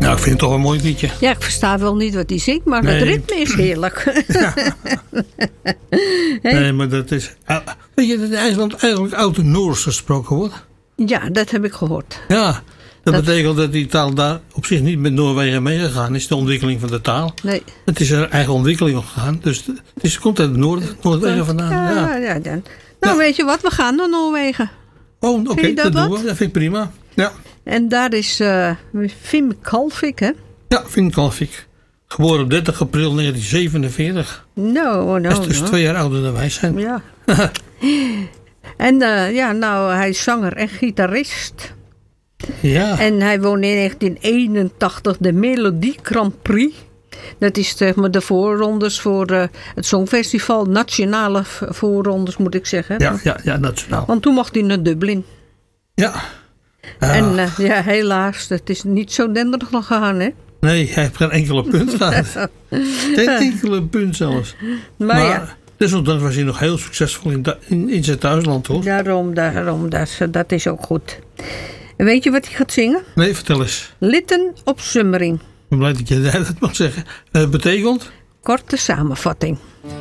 Nou, ik vind het toch een mooi liedje. Ja, ik versta wel niet wat hij zingt, maar het ritme is heerlijk. Ja. Nee, maar dat is... Weet je dat in IJsland eigenlijk Oud-Noors gesproken wordt? Ja, dat heb ik gehoord. Ja, dat betekent dat die taal daar op zich niet met Noorwegen meegegaan is. De ontwikkeling van de taal. Nee. Het is er eigen ontwikkeling op gegaan. Dus het komt uit Noorwegen vandaan. Ja, dan. Nou, weet je wat? We gaan naar Noorwegen. Oh, oké, dat doen we. Dat vind ik prima. Ja. En daar is Finn Kalvik, hè? Ja, Finn Kalvik. Geboren op 30 april 1947. No. Hij is dus 2 jaar ouder dan wij zijn. Ja. En hij is zanger en gitarist. Ja. En hij won in 1981 de Melodie Grand Prix. Dat is zeg maar de voorrondes voor het Songfestival. Nationale voorrondes, moet ik zeggen. Ja, nationaal. Want toen mocht hij naar Dublin. Ja. En helaas, het is niet zo denderig nog gegaan, hè? Nee, hij heeft geen enkele punt gehad. Geen enkele punt zelfs. Maar desondanks was hij nog heel succesvol in zijn thuisland, hoor. Daarom, dat is ook goed. En weet je wat hij gaat zingen? Nee, vertel eens. Litten op Summering. Ik ben blij dat je dat mag zeggen. Betekent? Korte samenvatting.